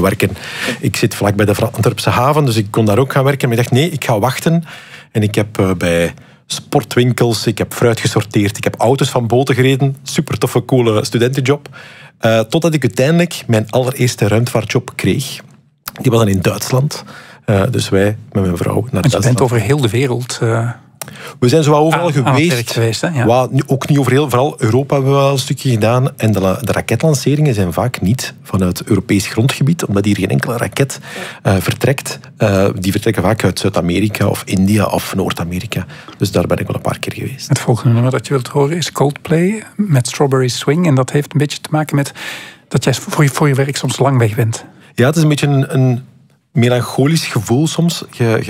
komen werken. Ik zit vlak bij de Antwerpse haven, dus ik kon daar ook gaan werken. Maar ik dacht, nee, ik ga wachten. En ik heb bij sportwinkels, ik heb fruit gesorteerd, ik heb auto's van boten gereden. Super toffe, coole studentenjob. Totdat ik uiteindelijk mijn allereerste ruimtevaartjob kreeg. Die was dan in Duitsland. Dus wij met mijn vrouw naar Duitsland. Want je bent over heel de wereld... We zijn zo overal geweest. Hè? Ja. Ook niet over vooral Europa hebben we wel een stukje gedaan. En de raketlanceringen zijn vaak niet vanuit Europees grondgebied, omdat hier geen enkele raket vertrekt. Die vertrekken vaak uit Zuid-Amerika of India of Noord-Amerika. Dus daar ben ik wel een paar keer geweest. Het volgende nummer dat je wilt horen is Coldplay met Strawberry Swing. En dat heeft een beetje te maken met dat jij voor je werk soms lang weg bent. Ja, het is een beetje een melancholisch gevoel soms.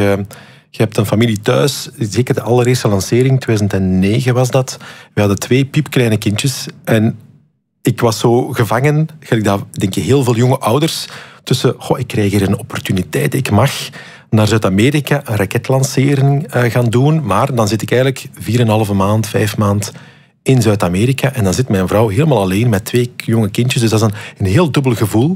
Je hebt een familie thuis, zeker de allereerste lancering, 2009 was dat. We hadden 2 piepkleine kindjes en ik was zo gevangen, denk je heel veel jonge ouders, tussen, ik krijg hier een opportuniteit, ik mag naar Zuid-Amerika een raketlancering gaan doen, maar dan zit ik eigenlijk 4,5 maand, 5 maand in Zuid-Amerika en dan zit mijn vrouw helemaal alleen met 2 jonge kindjes, dus dat is een heel dubbel gevoel.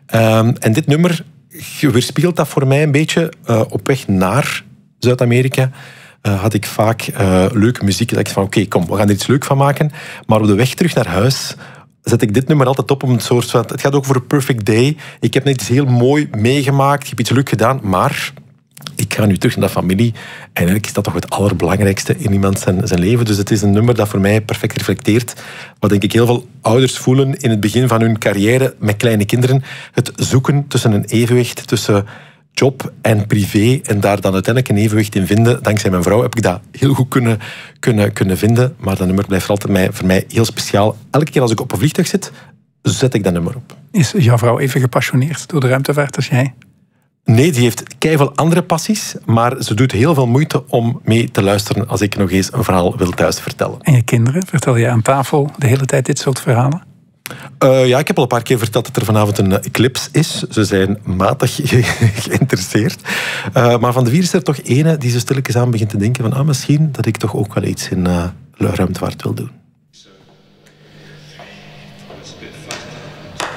En dit nummer weerspiegelt dat voor mij een beetje op weg naar Zuid-Amerika. Had ik vaak leuke muziek. Dat ik van oké, kom, we gaan er iets leuk van maken. Maar op de weg terug naar huis zet ik dit nummer altijd op om een soort van... Het gaat ook voor een perfect day. Ik heb net iets heel mooi meegemaakt. Ik heb iets leuk gedaan, maar ik ga nu terug naar de familie. En eigenlijk is dat toch het allerbelangrijkste in iemand zijn leven. Dus het is een nummer dat voor mij perfect reflecteert wat denk ik heel veel ouders voelen in het begin van hun carrière met kleine kinderen. Het zoeken tussen een evenwicht tussen job en privé en daar dan uiteindelijk een evenwicht in vinden. Dankzij mijn vrouw heb ik dat heel goed kunnen vinden. Maar dat nummer blijft altijd voor mij heel speciaal. Elke keer als ik op een vliegtuig zit, zet ik dat nummer op. Is jouw vrouw even gepassioneerd door de ruimtevaart als jij? Nee, die heeft keiveel andere passies, maar ze doet heel veel moeite om mee te luisteren als ik nog eens een verhaal wil thuis vertellen. En je kinderen? Vertel je aan tafel de hele tijd dit soort verhalen? Ja, ik heb al een paar keer verteld dat er vanavond een eclipse is. Ze zijn matig geïnteresseerd. Maar van de 4 is er toch ene die zo stilletjes aan begint te denken van misschien dat ik toch ook wel iets in ruimtevaart wil doen.